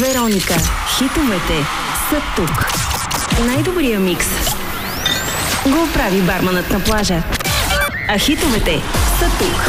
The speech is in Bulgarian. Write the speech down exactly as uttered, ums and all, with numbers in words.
Вероника. Хитовете са тук. Най-добрия микс го прави барманът на плажа. А хитовете са тук.